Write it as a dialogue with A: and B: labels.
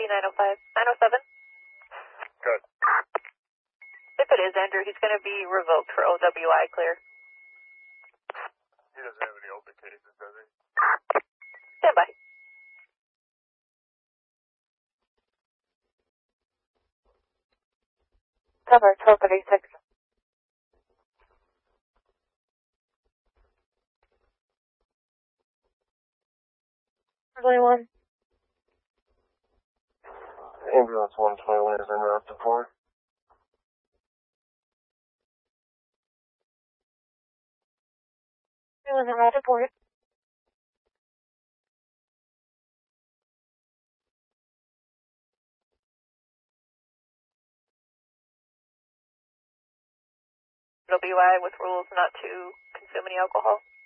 A: 905. 907?
B: Good.
A: If it is Andrew, he's going to be revoked for OWI clear.
B: He doesn't have any open cases, does he?
A: Stand by.
C: Cover 1236. 21.
B: Ambulance 121 is en route to port.
C: It was en route to port.
A: OWI with rules not to consume any alcohol.